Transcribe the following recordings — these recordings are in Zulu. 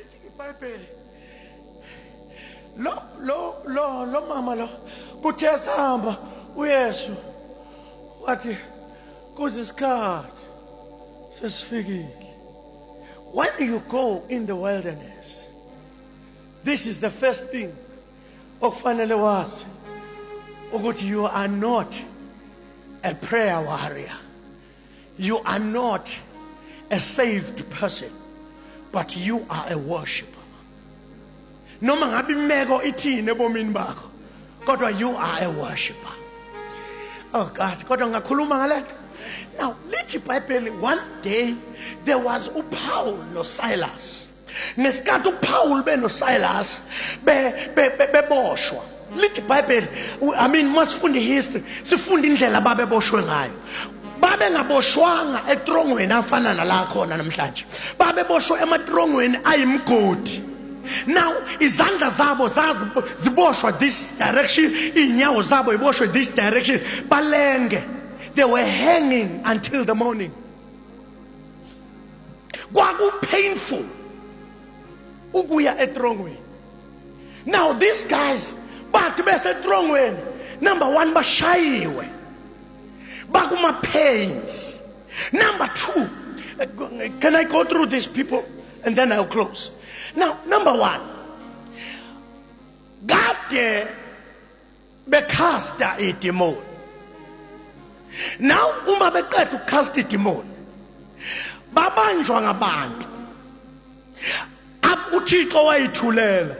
iBhayibheli lo mama lo kuthe sihamba uYesu wathi kuzisikhathi sesifikile. When you go in the wilderness, this is the first thing okufanele wazi ukuthi you are not a prayer warrior. You are not a saved person, but you are a worshipper. Noma ngabe imeko ithini ebomini bakho, kodwa you are a worshipper. Oh God, kodwa ngakhuluma ngalento. Now, lithi iBhayibheli, one day there was uPaul no Silas. Ngesikhathi uPaul benoSilas beboshwa. Lithi iBhayibheli, I mean, masifunda history, sifunda indlela babeboshwe ngayo. Babe ngaboshwanga etrongweni afana nala khona namhlanje. Babeboshwe ematrongweni ayimgodi. Now izandla zabo ziboshwa this direction, inyawo zabo iboshwe this direction, balenge. They were hanging until the morning. Kwaku painful ukuya etrongweni. Now these guys bathi bese etrongweni, number one bashayiwe, bakuma pains. Number two, can I go through these people and then I'll close? Now, number one, kade bekhasta idemon. Now uma beqeda ukucast idemon, babanjwa ngabantu. UThixo wayithulela.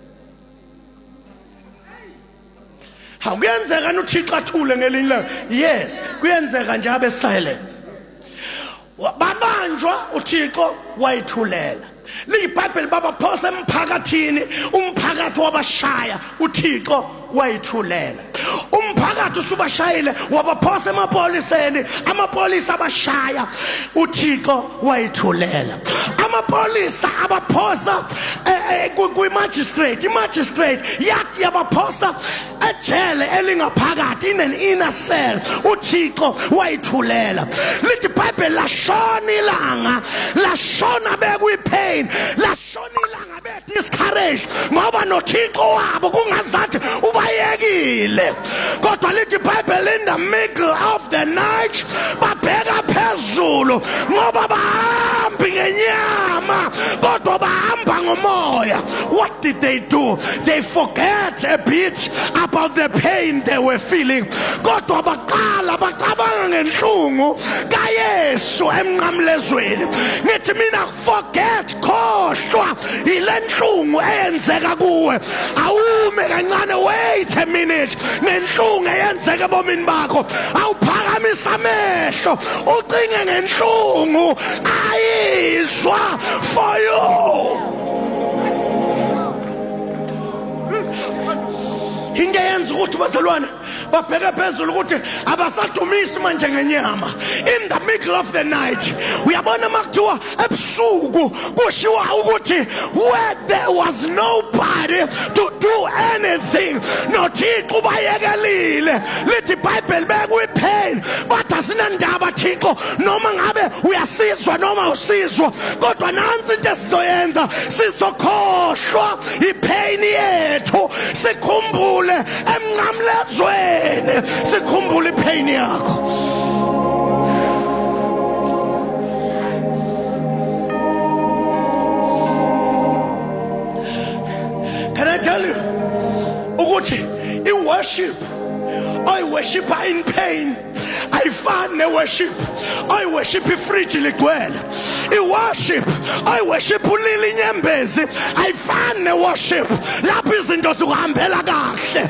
Kuyenzeka uThixo athule ngelinye ilanga. Yes, kuyenzeka nje abe silent. Babanjwa uThixo wayithulela. LiBhayibheli babaphosa emphakathini, umphakathi wabashaya, uThixo wayithulela. Umphakathi usubashayile wabaphosa emapoliseni, amapolisa abashaya, uThixo wayithulela. Amapolisa abaphosa kwi-magistrate, imagistrate yathi yabaphosa ejele elingaphakathi, in an inner cell, uThixo wayithulela. Lithi iBhayibheli lashona ilanga, lashona bekwi-pain, lashona ilanga be-discouraged ngoba noThixo wabo kungazathi ubayekile. Kodwa lithi iBhayibheli, in the middle of the night babheka phezulu ngoba bahambi ngenyama kodwa bahamba ngomoya. What did they do? They forget a bit about the pain they were feeling. Kodwa baqala bacabanga ngenhlungu kaYesu emnqamlezweni. Ngithi mina forget, khohlwa ile nhlungu eyenzeka kuwe. Awume kancane, wait a minute. Ngenhlungu eyenzeka ebomini bakho, awuphakamisa amehlo ucinge ngenhlungu ayizwa for you. Into eyenza ukuthi bazalwane babheke phezulu ukuthi abasadumisi manje ngenyama. In the middle of the night, uyabona makuthiwa ebusuku kushiwa ukuthi where there was nobody to do anything, noThixo ubayekelile. Lithi iBhayibheli bekwi-pain, but asinandaba Thixo noma ngabe uyasizwa noma usizwa, kodwa nansi into esizoyenza, sizokhohlwa ipain yethu, sikhumbule emnqamlezweni, sikhumbule ipain yakho. Can I tell you ukuthi i-worship oyiworshipa in pain ayifani ne-worship oyiworship ifriji ligcwele. I-worship oyiworship ulila inyembezi ayifani ne-worship lapho izinto zikuhambela kahle.